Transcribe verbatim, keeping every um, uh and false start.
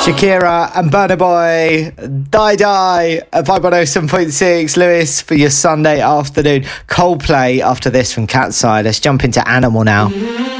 Shakira and Burna Boy, Die Die at five one oh seven point six. Lewis for your Sunday afternoon. Coldplay after this from Cat's Eye. Let's jump into Animal now.